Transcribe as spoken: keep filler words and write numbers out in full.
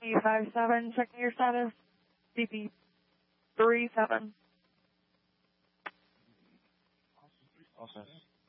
C five seven, checking your status. C P three seven. Okay.